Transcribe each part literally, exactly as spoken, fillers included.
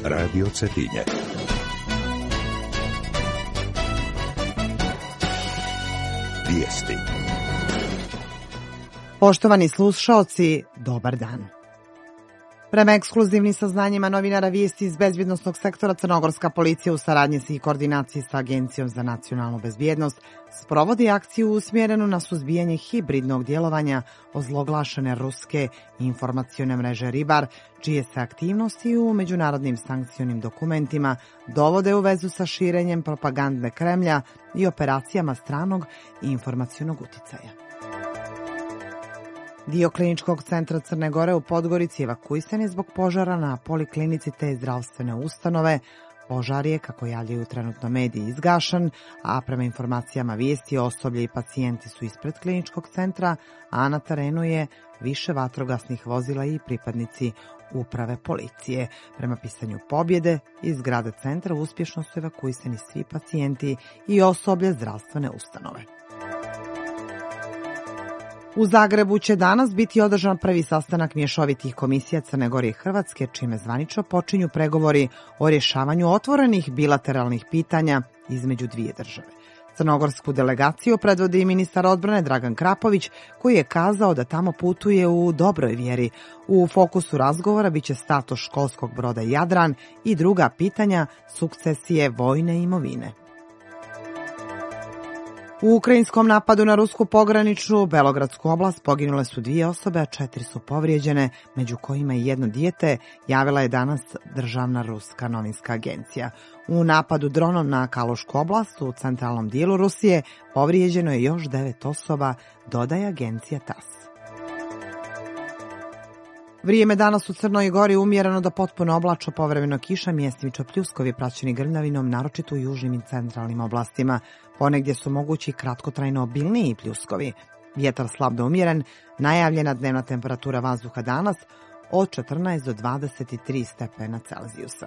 Radio Cetinje. Vijesti. Poštovani slušaoci, dobar dan. Prema ekskluzivnim saznanjima novinara vijesti iz bezbjednosnog sektora, crnogorska policija u saradnji i koordinaciji sa Agencijom za nacionalnu bezbjednost sprovodi akciju usmjerenu na suzbijanje hibridnog djelovanja ozloglašene ruske informacione mreže Ribar, čije se aktivnosti u međunarodnim sankcionim dokumentima dovode u vezu sa širenjem propagandne Kremlja i operacijama stranog informacionog uticaja. Dio kliničkog centra Crne Gore u Podgorici evakuisan je zbog požara na poliklinici te zdravstvene ustanove. Požar je, kako javljaju trenutno mediji, izgašen, a prema informacijama vijesti osoblje i pacijenti su ispred kliničkog centra, a na terenu je više vatrogasnih vozila i pripadnici uprave policije. Prema pisanju Pobjede, iz zgrade centra uspješno su evakuisani svi pacijenti i osoblje zdravstvene ustanove. U Zagrebu će danas biti održan prvi sastanak mješovitih komisija Crne Gore i Hrvatske, čime zvanično počinju pregovori o rješavanju otvorenih bilateralnih pitanja između dvije države. Crnogorsku delegaciju predvodi ministar odbrane Dragan Krapović, koji je kazao da tamo putuje u dobroj vjeri. U fokusu razgovora biće status školskog broda Jadran i druga pitanja sukcesije vojne imovine. U ukrajinskom napadu na rusku pograničnu Belogradsku oblast poginule su dvije osobe, a četiri su povrijeđene, među kojima i jedno dijete, javila je danas državna ruska novinska agencija. U napadu dronom na Kalušku oblast u centralnom dijelu Rusije povrijeđeno je još devet osoba, dodaje agencija tas. Vrijeme danas u Crnoj Gori umjereno do potpuno oblačno, povremeno kiša, mjestimično pljuskovi praćeni grmljavinom, naročito u južnim i centralnim oblastima. Ponegdje su mogući kratkotrajno obilniji pljuskovi. Vjetar slab do umjeren, najavljena dnevna temperatura vazduha danas od četrnaest do dvadeset tri stepena Celzijusa.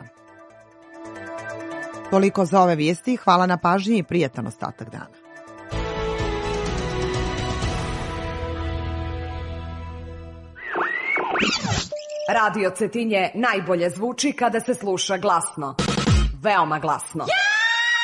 Toliko za ove vijesti, hvala na pažnji i prijatan ostatak dana. Radio Cetinje najbolje zvuči kada se sluša glasno. Veoma glasno.